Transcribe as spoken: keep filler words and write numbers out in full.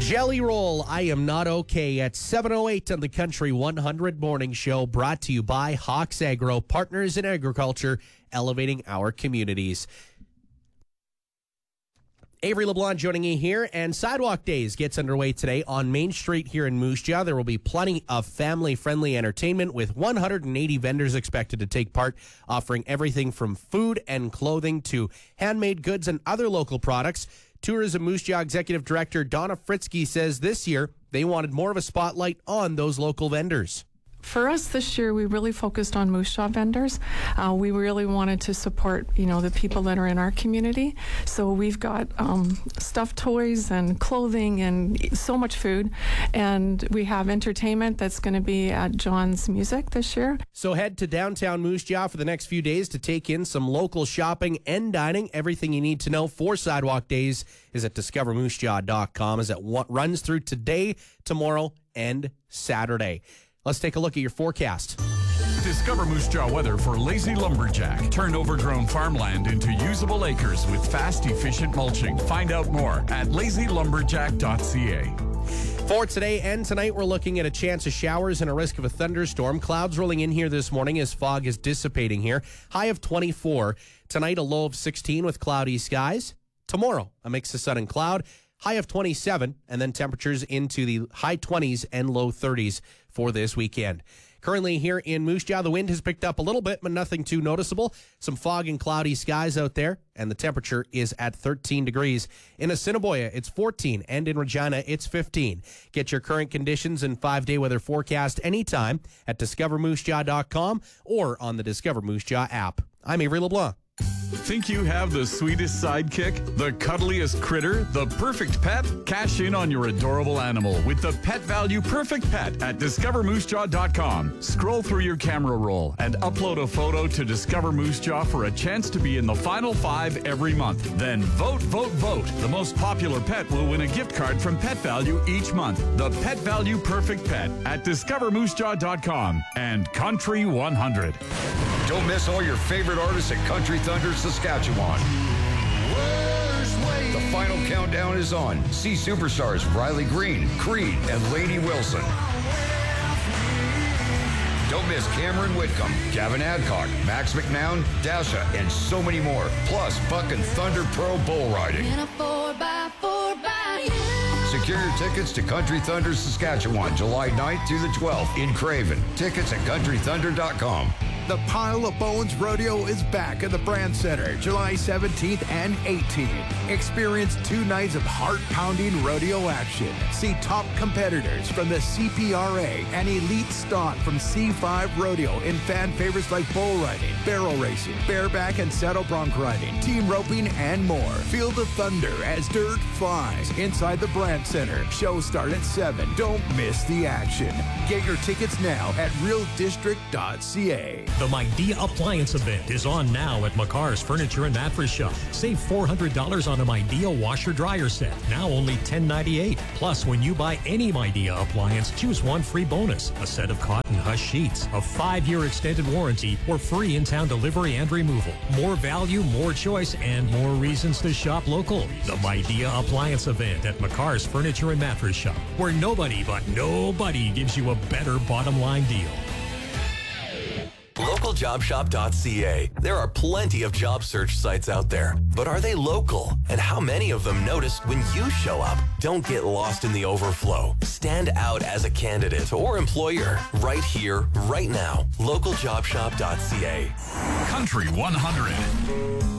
Jelly Roll, I Am Not Okay at seven oh eight on the Country one hundred Morning Show, brought to you by Hawks Agro, partners in agriculture, elevating our communities. Avery LeBlanc joining you here, and Sidewalk Days gets underway today on Main Street here in Moose Jaw. There will be plenty of family-friendly entertainment with one hundred eighty vendors expected to take part, offering everything from food and clothing to handmade goods and other local products. Tourism Moose Jaw Executive Director Donna Fritzke says this year they wanted more of a spotlight on those local vendors. For us this year, we really focused on Moose Jaw vendors. Uh, we really wanted to support, you know, the people that are in our community. So we've got um, stuffed toys and clothing and so much food. And we have entertainment that's going to be at John's Music this year. So head to downtown Moose Jaw for the next few days to take in some local shopping and dining. Everything you need to know for Sidewalk Days is at discover moose jaw dot com, as it runs through today, tomorrow, and Saturday. Let's take a look at your forecast. Discover Moose Jaw weather for Lazy Lumberjack. Turn overgrown farmland into usable acres with fast, efficient mulching. Find out more at lazy lumberjack dot c a. For today and tonight, we're looking at a chance of showers and a risk of a thunderstorm. Clouds rolling in here this morning as fog is dissipating here. High of twenty-four. Tonight, a low of sixteen with cloudy skies. Tomorrow, a mix of sun and cloud. High of twenty-seven, and then temperatures into the high twenties and low thirties for this weekend. Currently here in Moose Jaw, the wind has picked up a little bit, but nothing too noticeable. Some fog and cloudy skies out there, and the temperature is at thirteen degrees. In Assiniboia, it's fourteen, and in Regina, it's fifteen. Get your current conditions and five-day weather forecast anytime at discover moose jaw dot com or on the Discover Moose Jaw app. I'm Avery LeBlanc. Think you have the sweetest sidekick, the cuddliest critter, the perfect pet? Cash in on your adorable animal with the Pet Value Perfect Pet at discover moose jaw dot com. Scroll through your camera roll and upload a photo to Discover Moose Jaw for a chance to be in the final five every month. Then vote, vote, vote. The most popular pet will win a gift card from Pet Value each month. The Pet Value Perfect Pet at discover moose jaw dot com and Country one hundred. Don't miss all your favorite artists at Country Thunder, Saskatchewan. The final countdown is on. See superstars Riley Green, Creed, and Lainey Wilson. Don't miss Cameron Whitcomb, Gavin Adcock, Max McNown, Dasha, and so many more. Plus, Buck and Thunder Pro Bull Riding. Secure your tickets to Country Thunder, Saskatchewan, July ninth through the twelfth in Craven. Tickets at country thunder dot com. The Pile of Bones Rodeo is back at the Brand Center, July seventeenth and eighteenth. Experience two nights of heart-pounding rodeo action. See top competitors from the C P R A and elite stock from C five Rodeo in fan favorites like bull riding, barrel racing, bareback and saddle bronc riding, team roping, and more. Feel the thunder as dirt flies inside the Brand Center. Shows start at seven. Don't miss the action. Get your tickets now at real district dot c a. The Midea Appliance event is on now at McCarr's Furniture and Mattress Shop. Save four hundred dollars on a Midea washer-dryer set, now only ten ninety-eight. Plus, when you buy any Midea appliance, choose one free bonus, a set of cotton hush sheets, a five-year extended warranty, or free in-town delivery and removal. More value, more choice, and more reasons to shop local. The Midea Appliance event at McCarr's Furniture and Mattress Shop, where nobody but nobody gives you a better bottom-line deal. local job shop dot c a. There are plenty of job search sites out there, but are they local? And how many of them notice when you show up? Don't get lost in the overflow. Stand out as a candidate or employer right here, right now. local job shop dot c a. Country one hundred.